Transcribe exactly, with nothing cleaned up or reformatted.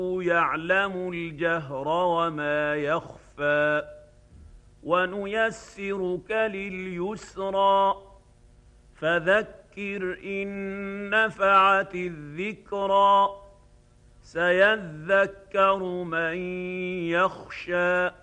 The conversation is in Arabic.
يعلم الجهر وما يخفى ونيسرك لليسرى فذكر إن نفعت الذكرى سيذكر من يخشى